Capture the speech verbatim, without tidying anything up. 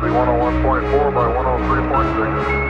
Copy one oh one point four by one oh three point six.